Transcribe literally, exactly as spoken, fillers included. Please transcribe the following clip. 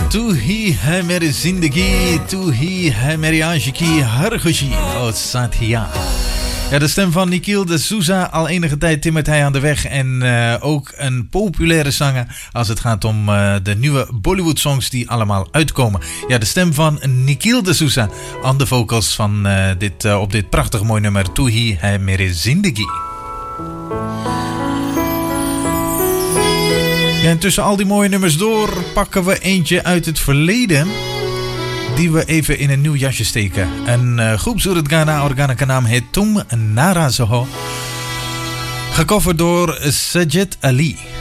तू ही है मेरी जिंदगी, तू ही है मेरी आशिकी, हर खुशी, oh Satya. Ja, de stem van Nikhil de Souza. Al enige tijd timmert hij aan de weg. En uh, ook een populaire zanger als het gaat om uh, de nieuwe Bollywood songs die allemaal uitkomen. Ja, de stem van Nikhil de Souza aan de vocals van, uh, dit, uh, op dit prachtig mooi nummer Tu Hi Hai Mere Zindagi. Ja, en tussen al die mooie nummers door pakken we eentje uit het verleden die we even in een nieuw jasje steken. Een uh, groepsurat Gana और गाना का नाम है तुम नाराज हो, gecoverd door Sajid Ali.